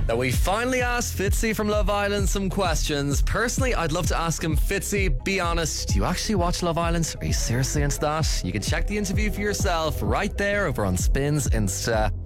Now, we finally asked Fitzy from Love Island some questions. Personally, I'd love to ask him, Fitzy, be honest, do you actually watch Love Island? Are you seriously into that? You can check the interview for yourself right there over on Spins Insta.